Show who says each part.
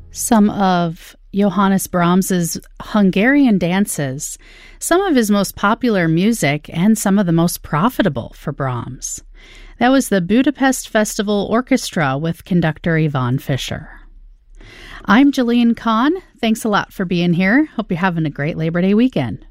Speaker 1: Some of Johannes Brahms's Hungarian dances, some of his most popular music, and some of the most profitable for Brahms. That was the Budapest Festival Orchestra with conductor Ivan Fischer. I'm Jillian Kahn. Thanks a lot for being here. Hope you're having a great Labor Day weekend.